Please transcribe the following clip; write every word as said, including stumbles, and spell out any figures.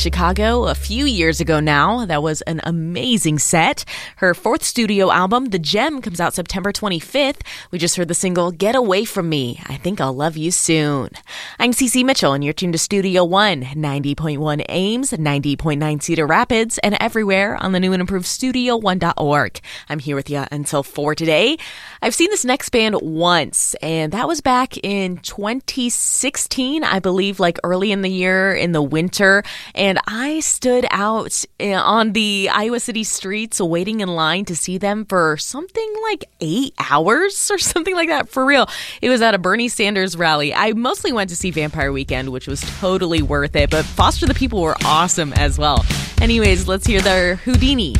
Chicago a few years ago now. That was an amazing set. Her fourth studio album, The Gem, comes out September twenty-fifth. We just heard the single Get Away From Me. I Think I'll Love You Soon. I'm Cece Mitchell, and you're tuned to Studio One, ninety point one Ames, ninety point nine Cedar Rapids, and everywhere on the new and improved studio one dot org. I'm here with you until four today. I've seen this next band once, and that was back in twenty sixteen, I believe, like early in the year, in the winter. And I stood out on the Iowa City streets waiting in line to see them for something like eight hours or something like that. For real. It was at a Bernie Sanders rally. I mostly went to see Vampire Weekend, which was totally worth it, but Foster the People were awesome as well. Anyways, let's hear their Houdini.